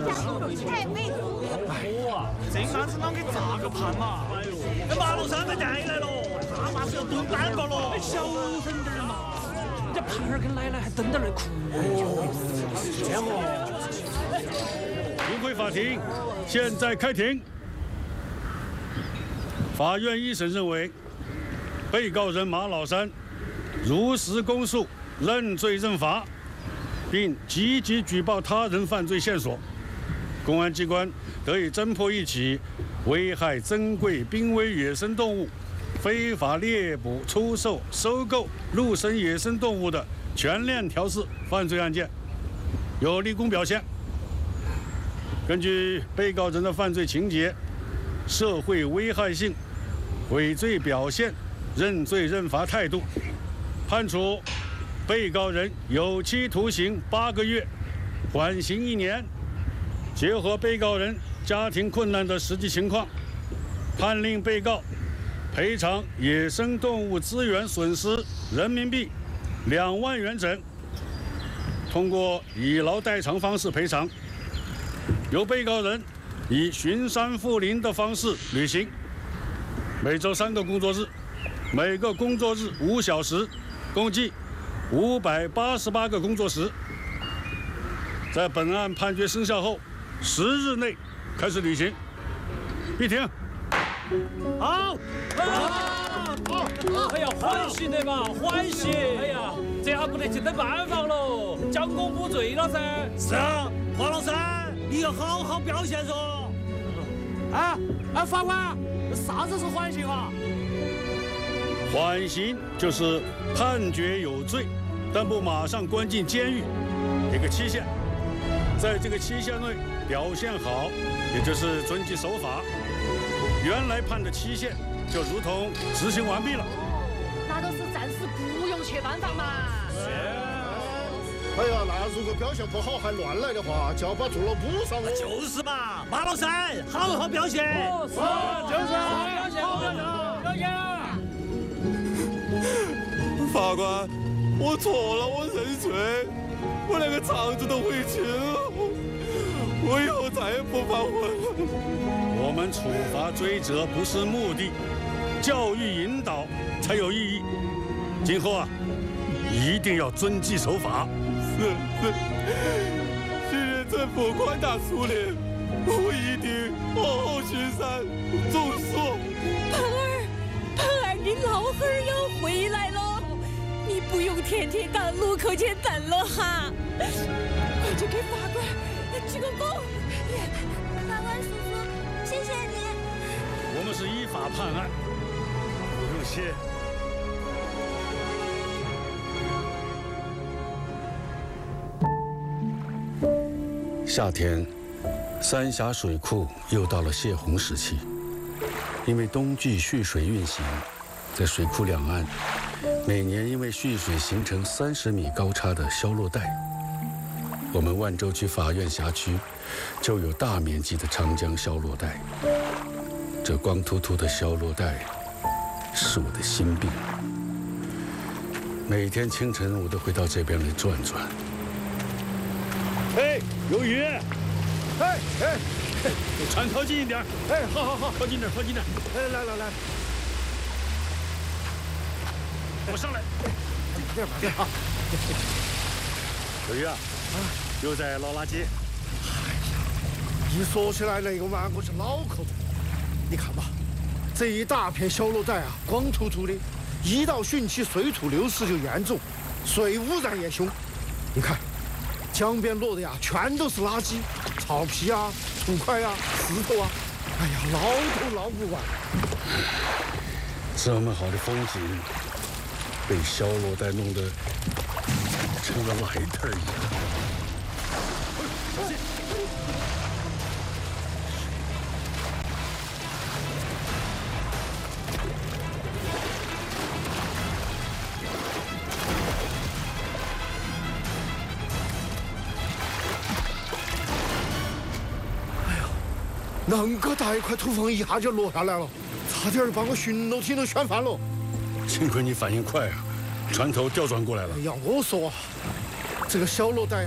太美足。 这案子啷个咋个判嘛？那马龙山被带来了，他妈是要蹲班个了。 小声点嘛，这胖儿跟奶奶还蹲在那哭。 这样哦。 巡回法庭现在开庭。法院一审认为，被告人马老三如实供述、认罪认罚，并积极举报他人犯罪线索，公安机关得以侦破一起危害珍贵濒危野生动物、非法猎捕、出售、收购陆生野生动物的全链条式犯罪案件，有立功表现。根据被告人的犯罪情节、社会危害性、悔罪表现、认罪认罚态度，判处被告人有期徒刑8个月，缓刑1年。结合被告人家庭困难的实际情况，判令被告赔偿野生动物资源损失人民币2万元整，通过以劳代偿方式赔偿。由被告人以巡山护林的方式履行，每周3个工作日，每个工作日5小时，共计588个工作时。在本案判决生效后10日内开始履行。闭庭。 好，哎呀，缓刑的嘛，缓刑！哎呀，这下不得去等办法喽，将功补罪了噻。 是啊，马龙山，你要好好表现嗦。 法官，啥子是缓刑啊？ 缓刑就是判决有罪，但不马上关进监狱，一个期限，在这个期限内表现好，也就是遵纪守法，原来判的期限就如同执行完毕了。 那都是暂时不用去班房嘛。 哎呀，那如果表现不好还乱来的话，就要把坐牢补上哦。 就是嘛，马老三，好好表现。 就是表现。 法官，我错了，我认罪，我连个肠子都回去了，我以后再也不反悔了。 我们处罚追责不是目的，教育引导才有意义。今后啊，一定要遵纪守法。 是，谢谢政府宽大处理，我一定好好巡山种树。 胖儿，你老汉儿要回来了，你不用天天到路口前等了哈。快去给法官鞠个躬。 法官叔叔，谢谢你。 我们是依法判案，不用谢。夏天，三峡水库又到了泄洪时期。因为冬季蓄水运行，在水库两岸，每年因为蓄水形成30米高差的消落带。我们万州区法院辖区就有大面积的长江消落带。这光秃秃的消落带，是我的心病。每天清晨，我都会到这边来转转。哎，有鱼！ 哎， 船靠近一点。 哎，好， 靠近点，靠近点。 哎，来， 我上来。 慢点啊。 小鱼啊，又在捞垃圾。 一说起来那个玩我是脑壳痛。你看吧，这一大片小落带啊，光秃秃的，一到汛期水土流失就严重，水污染也凶。你看。江边落的呀，全都是垃圾，草皮啊、土块啊、石头啊，哎呀，捞都捞不完。 这么好的风景，被消落带弄得成了来特一样。小心！ 恁个大一块土方一下就落下来了，差点把我巡逻艇都旋翻了。 幸亏你反应快啊，船头调转过来了。 哎呀，我说，这个小落带啊。